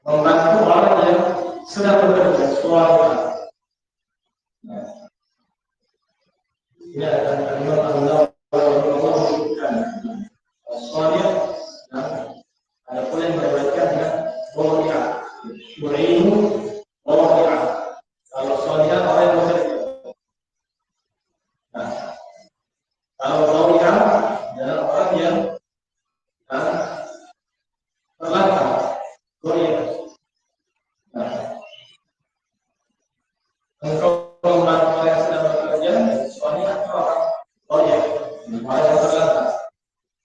membantu orang yang sedang bekerja suami. Ini adalah kalimat Allah menyebutkan suami dan ada pula yang meriwayatkan dengan bahwa yu'inu